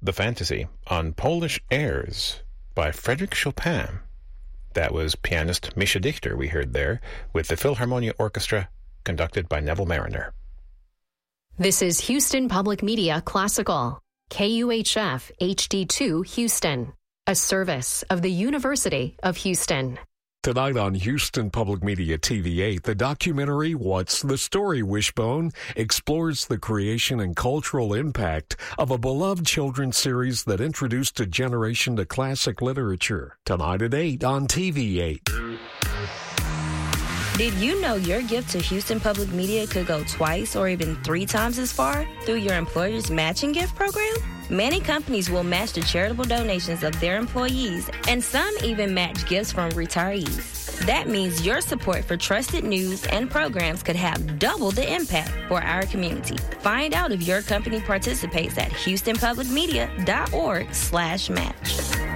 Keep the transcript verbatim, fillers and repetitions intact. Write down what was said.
The Fantasy on Polish Airs by Frédéric Chopin. That was pianist Mischa Dichter we heard there, with the Philharmonia Orchestra, conducted by Neville Mariner. This is Houston Public Media Classical, K U H F H D two Houston, a service of the University of Houston. Tonight on Houston Public Media T V eight, the documentary What's the Story, Wishbone explores the creation and cultural impact of a beloved children's series that introduced a generation to classic literature. Tonight at eight on T V eight. Did you know your gift to Houston Public Media could go twice or even three times as far through your employer's matching gift program? Many companies will match the charitable donations of their employees, and some even match gifts from retirees. That means your support for trusted news and programs could have double the impact for our community. Find out if your company participates at houston public media dot org slash match.